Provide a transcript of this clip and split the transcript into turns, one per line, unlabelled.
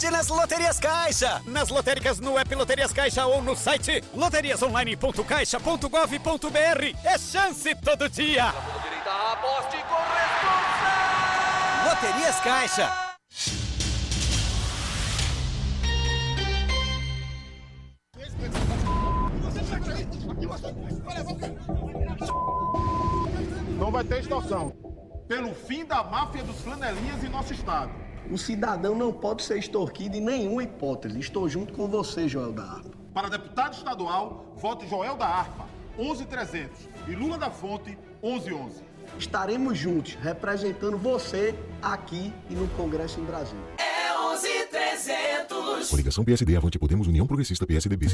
sorte nas Loterias Caixa. Nas lotéricas, no app Loterias Caixa ou no site loteriasonline.caixa.gov.br. É chance todo dia.
Direita, aposte com responsa.
Loterias Caixa.
Não vai ter extorsão. Pelo fim da máfia dos flanelinhas em nosso estado.
O cidadão não pode ser extorquido em nenhuma hipótese. Estou junto com você, Joel da Harpa.
Para deputado estadual, vote Joel da Harpa, 11.300. E Lula da Fonte, 11.11.
Estaremos juntos, representando você aqui e no Congresso em Brasília.
É 11.300.
Coligação PSD, Avante Podemos, União Progressista, PSDB.